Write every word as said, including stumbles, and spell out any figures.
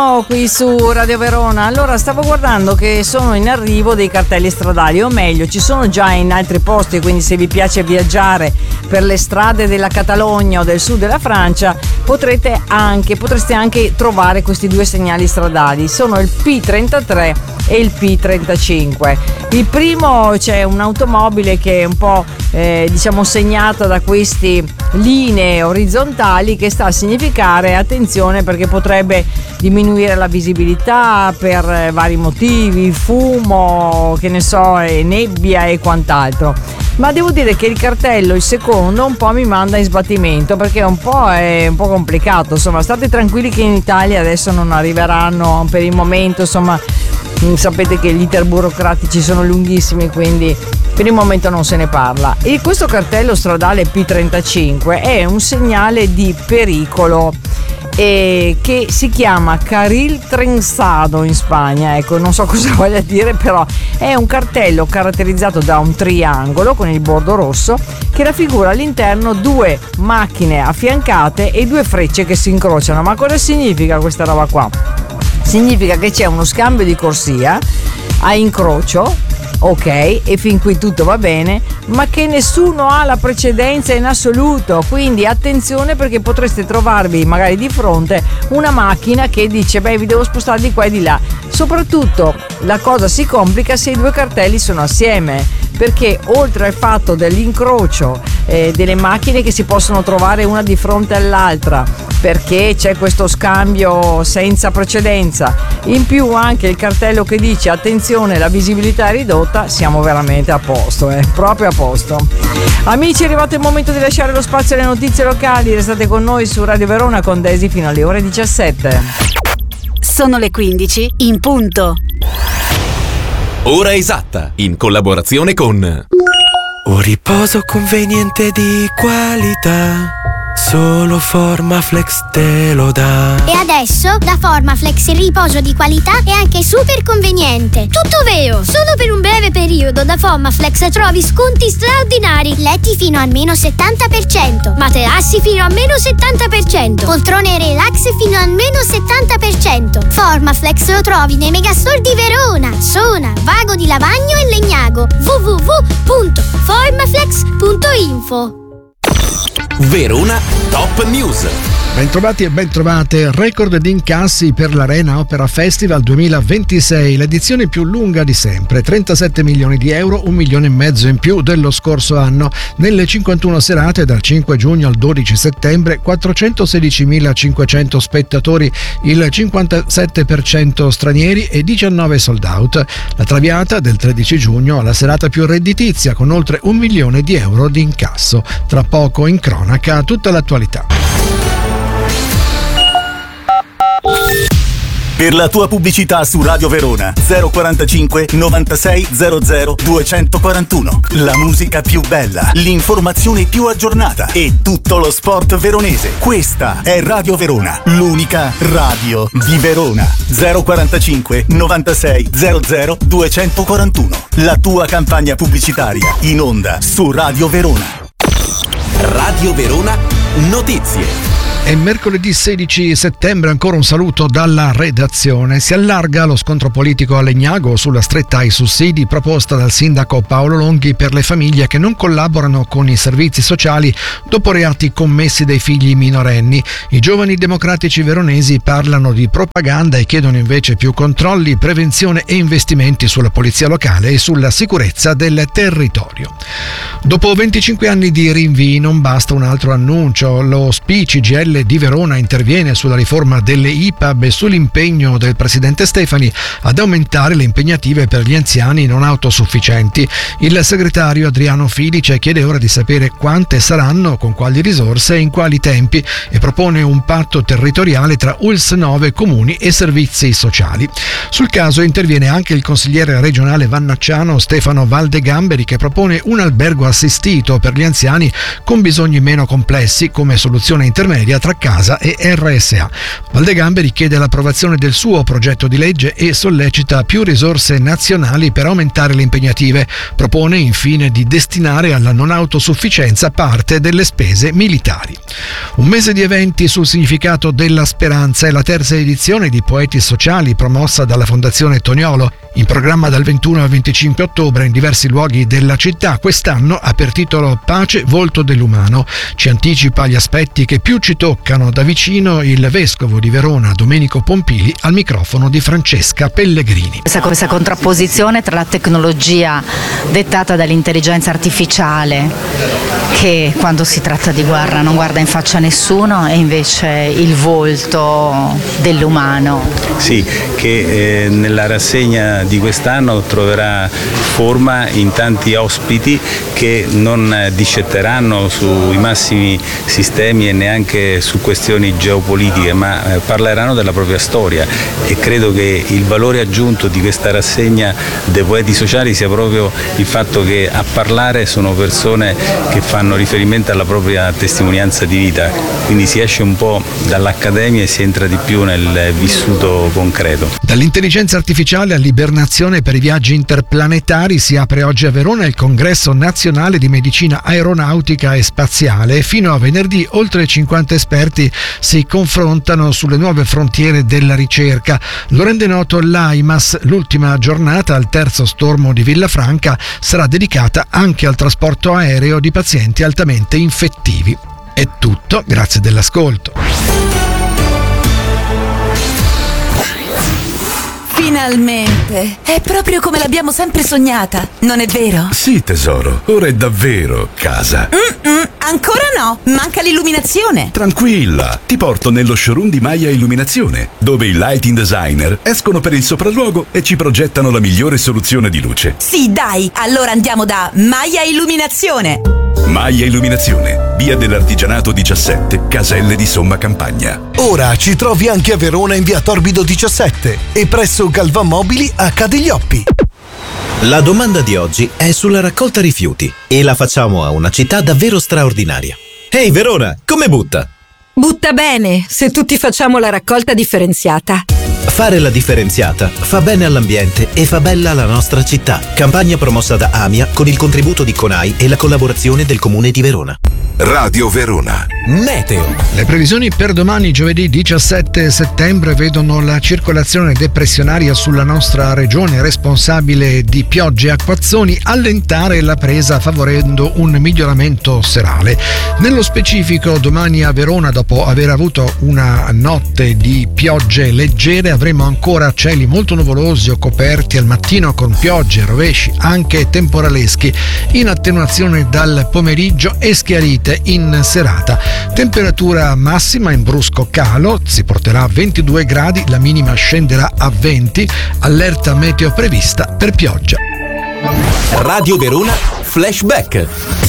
Qui su Radio Verona. Allora, stavo guardando che sono in arrivo dei cartelli stradali, o meglio, ci sono già in altri posti, quindi se vi piace viaggiare per le strade della Catalogna o del sud della Francia, potrete anche, potreste anche trovare questi due segnali stradali. Sono il P trentatré e il P trentacinque. Il primo, c'è un'automobile che è un po' eh, diciamo segnata da queste linee orizzontali, che sta a significare attenzione perché potrebbe diminuire la visibilità per vari motivi, fumo, che ne so, e nebbia e quant'altro. Ma devo dire che il cartello, il secondo, un po' mi manda in sbattimento, perché un po' è un po' complicato. Insomma, state tranquilli che in Italia adesso non arriveranno per il momento, insomma, sapete che gli iter burocratici sono lunghissimi, quindi per il momento non se ne parla. E questo cartello stradale P trentacinque è un segnale di pericolo eh, che si chiama Carril Trenzado in Spagna. Ecco, non so cosa voglia dire, però è un cartello caratterizzato da un triangolo con il bordo rosso che raffigura all'interno due macchine affiancate e due frecce che si incrociano. Ma cosa significa questa roba qua? Significa che c'è uno scambio di corsia a incrocio, ok, e fin qui tutto va bene, ma che nessuno ha la precedenza in assoluto, quindi attenzione, perché potreste trovarvi magari di fronte una macchina che dice beh, vi devo spostare di qua e di là. Soprattutto la cosa si complica se i due cartelli sono assieme, perché oltre al fatto dell'incrocio eh, delle macchine che si possono trovare una di fronte all'altra, perché c'è questo scambio senza precedenza, in più anche il cartello che dice attenzione, la visibilità è ridotta, siamo veramente a posto, eh, proprio a posto. Amici, è arrivato il momento di lasciare lo spazio alle notizie locali. Restate con noi su Radio Verona con Daisy fino alle ore diciassette. Sono le quindici in punto. Ora esatta, in collaborazione con un riposo conveniente di qualità, solo Formaflex te lo dà. E adesso da Formaflex il riposo di qualità è anche super conveniente. Tutto vero! Solo per un breve periodo da Formaflex trovi sconti straordinari. Letti fino a meno settanta per cento, materassi fino a meno settanta per cento, poltrone relax fino a meno settanta per cento. Formaflex lo trovi nei megastore di Verona, Sona, Vago di Lavagno e Legnago. w w w punto formaflex punto info. Verona Top News. Bentrovati e bentrovate. Record di incassi per l'Arena Opera Festival duemilaventisei, l'edizione più lunga di sempre, trentasette milioni di euro, un milione e mezzo in più dello scorso anno. Nelle cinquantuno serate dal cinque giugno al dodici settembre, quattrocentosedicimilacinquecento spettatori, il cinquantasette per cento stranieri e diciannove sold out. La Traviata del tredici giugno alla serata più redditizia con oltre un milione di euro di incasso. Tra poco in cronaca tutta l'attualità. Per la tua pubblicità su Radio Verona zero quarantacinque novantasei zero zero duecentoquarantuno. La musica più bella, l'informazione più aggiornata e tutto lo sport veronese. Questa è Radio Verona, l'unica radio di Verona. zero quarantacinque novantasei zero zero duecentoquarantuno. La tua campagna pubblicitaria in onda su Radio Verona. Radio Verona Notizie. È mercoledì sedici settembre, ancora un saluto dalla redazione. Si allarga lo scontro politico a Legnago sulla stretta ai sussidi proposta dal sindaco Paolo Longhi per le famiglie che non collaborano con i servizi sociali dopo reati commessi dai figli minorenni. I giovani democratici veronesi parlano di propaganda e chiedono invece più controlli, prevenzione e investimenti sulla polizia locale e sulla sicurezza del territorio. Dopo venticinque anni di rinvii non basta un altro annuncio. Lo S P I C G I L di Verona interviene sulla riforma delle I P A B e sull'impegno del presidente Stefani ad aumentare le impegnative per gli anziani non autosufficienti. Il segretario Adriano Filice chiede ora di sapere quante saranno, con quali risorse e in quali tempi, e propone un patto territoriale tra U L S nove, comuni e servizi sociali. Sul caso interviene anche il consigliere regionale vannacciano Stefano Valdegamberi, che propone un albergo assistito per gli anziani con bisogni meno complessi come soluzione intermedia Tracasa e R S A. Valdegamberi chiede l'approvazione del suo progetto di legge e sollecita più risorse nazionali per aumentare le impegnative. Propone infine di destinare alla non autosufficienza parte delle spese militari. Un mese di eventi sul significato della speranza è la terza edizione di Poeti Sociali promossa dalla Fondazione Toniolo, in programma dal ventuno al venticinque ottobre in diversi luoghi della città. Quest'anno ha per titolo Pace, volto dell'umano. Ci anticipa gli aspetti che più ci toccano da vicino il vescovo di Verona Domenico Pompili al microfono di Francesca Pellegrini. Questa, questa contrapposizione tra la tecnologia dettata dall'intelligenza artificiale, che quando si tratta di guerra non guarda in faccia a nessuno, e invece il volto dell'umano. Sì, che eh, nella rassegna di quest'anno troverà forma in tanti ospiti che non discetteranno sui massimi sistemi e neanche su questioni geopolitiche, ma eh, parleranno della propria storia, e credo che il valore aggiunto di questa rassegna dei Poeti Sociali sia proprio il fatto che a parlare sono persone che fanno riferimento alla propria testimonianza di vita, quindi si esce un po' dall'accademia e si entra di più nel vissuto concreto. Dall'intelligenza artificiale all'ibernazione per i viaggi interplanetari si apre oggi a Verona il Congresso Nazionale di Medicina Aeronautica e Spaziale, e fino a venerdì oltre cinquanta esperti si confrontano sulle nuove frontiere della ricerca. Lo rende noto l'A I M A S. L'ultima giornata al terzo stormo di Villafranca sarà dedicata anche al trasporto aereo di pazienti altamente infettivi. È tutto, grazie dell'ascolto. Finalmente! È proprio come l'abbiamo sempre sognata, non è vero? Sì, tesoro, ora è davvero casa. Mm-mm, ancora no, manca l'illuminazione. Tranquilla, ti porto nello showroom di Maya Illuminazione, dove i lighting designer escono per il sopralluogo e ci progettano la migliore soluzione di luce. Sì, dai, allora andiamo da Maya Illuminazione. Maya Illuminazione, via dell'Artigianato diciassette, Caselle di Somma Campagna. Ora ci trovi anche a Verona in via Torbido diciassette e presso Galvan Mobili a Cadiglioppi. La domanda di oggi è sulla raccolta rifiuti e la facciamo a una città davvero straordinaria. Ehi hey Verona, come butta? Butta bene, se tutti facciamo la raccolta differenziata. Fare la differenziata fa bene all'ambiente e fa bella la nostra città. Campagna promossa da AMIA con il contributo di CONAI e la collaborazione del Comune di Verona. Radio Verona. Meteo. Le previsioni per domani, giovedì diciassette settembre, vedono la circolazione depressionaria sulla nostra regione, responsabile di piogge e acquazzoni, allentare la presa favorendo un miglioramento serale. Nello specifico, domani a Verona, dopo aver avuto una notte di piogge leggere, avremo ancora cieli molto nuvolosi o coperti al mattino con piogge, rovesci, anche temporaleschi, in attenuazione dal pomeriggio e schiarite in serata. Temperatura massima in brusco calo, si porterà a ventidue gradi, la minima scenderà a venti, allerta meteo prevista per pioggia. Radio Verona Flashback.